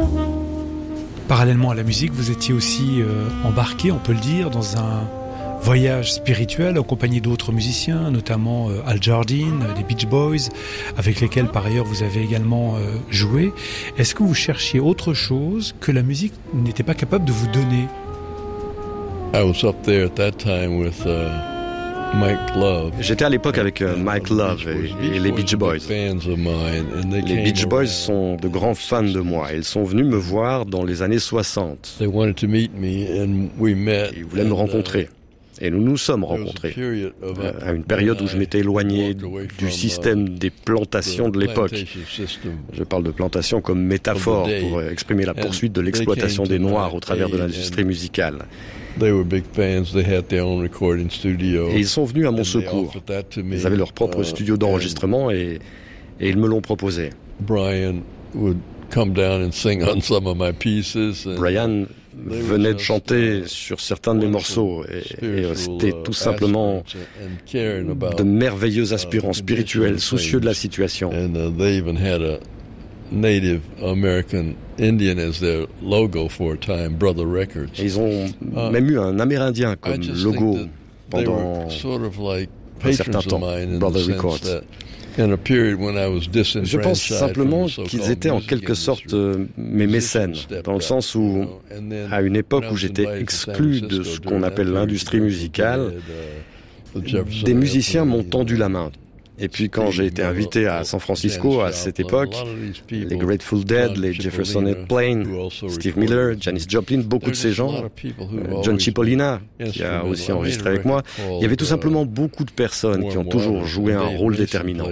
Parallèlement à la musique, vous étiez aussi embarqué, on peut le dire, dans un voyage spirituel accompagné d'autres musiciens, notamment Al Jardine, des Beach Boys, avec lesquels par ailleurs vous avez également joué. Est-ce que vous cherchiez autre chose que la musique n'était pas capable de vous donner? J'étais à l'époque avec Mike Love et les Beach Boys. Les Beach Boys sont de grands fans de moi. Ils sont venus me voir dans les années 60. Ils voulaient me rencontrer. Et nous nous sommes rencontrés à une période où je m'étais éloigné du système des plantations de l'époque. Je parle de plantations comme métaphore pour exprimer la poursuite de l'exploitation des Noirs au travers de l'industrie musicale. Et ils sont venus à mon secours. Ils avaient leur propre studio d'enregistrement et ils me l'ont proposé. Brian venait de chanter sur certains de mes morceaux et c'était tout simplement de merveilleux aspirants spirituels, soucieux de la situation. Native American Indian as their logo for a time, Brother Records. Et ils ont même eu un Amérindien comme logo pendant un certain temps, Brother Records. Je pense simplement qu'ils étaient en quelque sorte mes mécènes, dans le sens où, à une époque où j'étais exclu de ce qu'on appelle l'industrie musicale, des musiciens m'ont tendu la main. Et puis quand j'ai été invité à San Francisco à cette époque, les Grateful Dead, les Jefferson Airplane, Steve Miller, Janis Joplin, beaucoup de ces gens, John Cipollina, qui a aussi enregistré avec moi, il y avait tout simplement beaucoup de personnes qui ont toujours joué un rôle déterminant.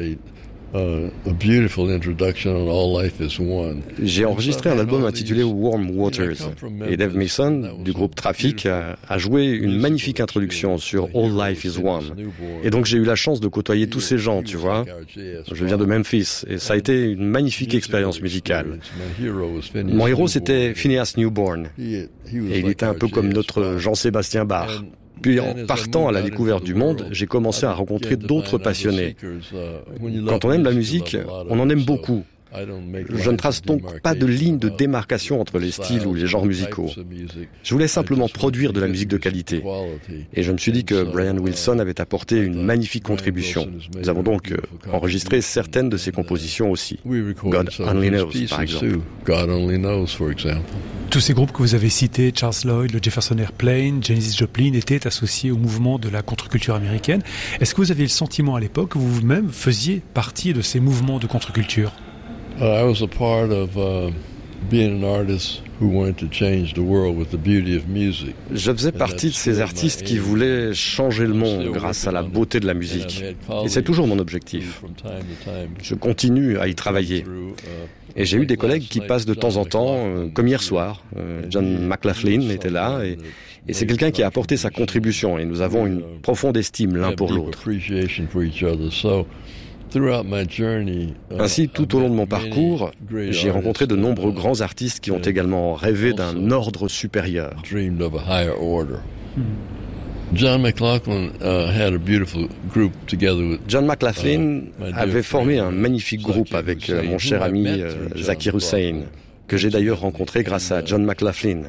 J'ai enregistré un album intitulé Warm Waters et Dave Mason du groupe Traffic a joué une magnifique introduction sur All Life is One. Et donc j'ai eu la chance de côtoyer tous ces gens, tu vois. Je viens de Memphis et ça a été une magnifique expérience musicale. Mon héros c'était Phineas Newborn et il était un peu comme notre Jean-Sébastien Bach. Puis en partant à la découverte du monde, j'ai commencé à rencontrer d'autres passionnés. Quand on aime la musique, on en aime beaucoup. Je ne trace donc pas de ligne de démarcation entre les styles ou les genres musicaux. Je voulais simplement produire de la musique de qualité. Et je me suis dit que Brian Wilson avait apporté une magnifique contribution. Nous avons donc enregistré certaines de ses compositions aussi. God Only Knows, par exemple. Tous ces groupes que vous avez cités, Charles Lloyd, le Jefferson Airplane, Janis Joplin, étaient associés au mouvement de la contre-culture américaine. Est-ce que vous aviez le sentiment à l'époque que vous-même faisiez partie de ces mouvements de contre-culture? I was a part of being an artist who wanted to change the world with the beauty of music. Je faisais partie de ces artistes qui voulaient changer le monde grâce à la beauté de la musique. Et c'est toujours mon objectif. Je continue à y travailler. Et j'ai eu des collègues qui passent de temps en temps, comme hier soir. John McLaughlin était là et c'est quelqu'un qui a apporté sa contribution et nous avons une profonde estime l'un pour l'autre. Ainsi, tout au long de mon parcours, j'ai rencontré de nombreux grands artistes qui ont également rêvé d'un ordre supérieur. John McLaughlin avait formé un magnifique groupe avec mon cher ami Zakir Hussain, que j'ai d'ailleurs rencontré grâce à John McLaughlin.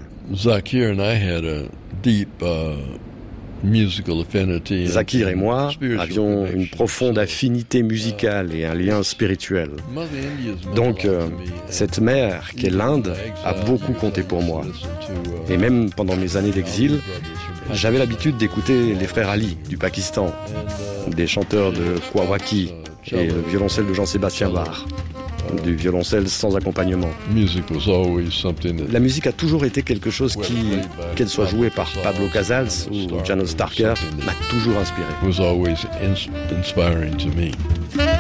Zakir et moi avions une profonde affinité musicale et un lien spirituel. Donc, cette mer qu'est l'Inde a beaucoup compté pour moi. Et même pendant mes années d'exil, j'avais l'habitude d'écouter les frères Ali du Pakistan, des chanteurs de Kwawaki et le violoncelle de Jean-Sébastien Bach. Du violoncelle sans accompagnement. La musique a toujours été quelque chose qui, qu'elle soit jouée par Pablo Casals ou Janos Starker, m'a toujours inspiré.